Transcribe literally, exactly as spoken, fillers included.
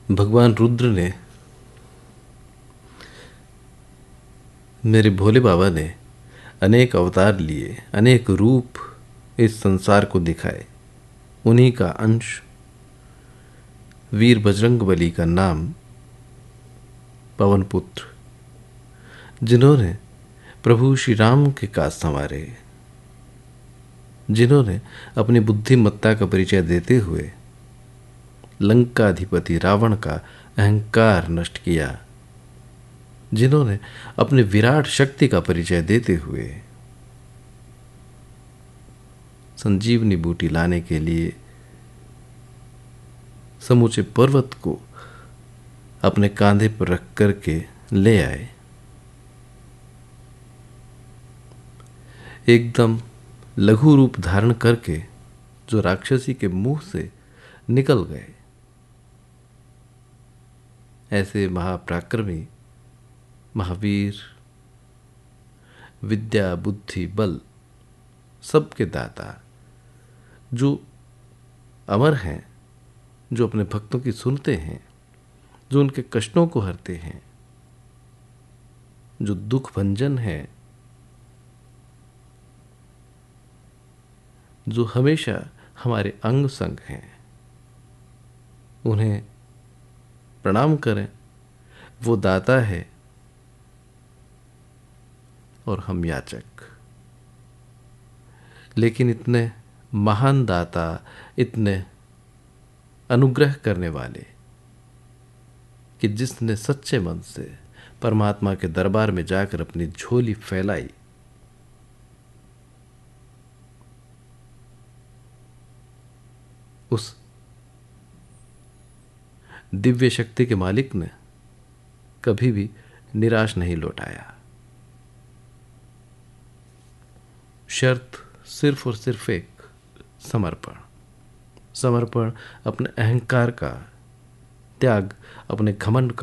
भगवान रुद्र ने, मेरे भोले बाबा ने अनेक अवतार लिए, अनेक रूप इस संसार को दिखाए। उन्हीं का अंश वीर बजरंगबली का नाम पवन पुत्र, जिन्होंने प्रभु श्री राम के काज संवारे, जिन्होंने अपनी बुद्धिमत्ता का परिचय देते हुए लंकाधिपति रावण का अहंकार नष्ट किया, जिन्होंने अपने विराट शक्ति का परिचय देते हुए संजीवनी बूटी लाने के लिए समूचे पर्वत को अपने कांधे पर रख करके ले आए। एकदम लघु रूप धारण करके जो राक्षसी के मुंह से निकल गए। ऐसे महापराक्रमी, महावीर, विद्या, बुद्धि, बल सबके दाता, जो अमर हैं, जो अपने भक्तों की सुनते हैं, जो उनके कष्टों को हरते हैं, जो दुख भंजन है, जो हमेशा हमारे अंग संग हैं, उन्हें प्रणाम करें। वो दाता है और हम याचक। लेकिन इतने महान दाता, इतने अनुग्रह करने वाले कि जिसने सच्चे मन से परमात्मा के दरबार में जाकर अपनी झोली फैलाई, उस दिव्य शक्ति के मालिक ने कभी भी निराश नहीं लौटाया। शर्त सिर्फ और सिर्फ एक, समर्पण। समर्पण अपने अहंकार का, त्याग अपने घमंड का,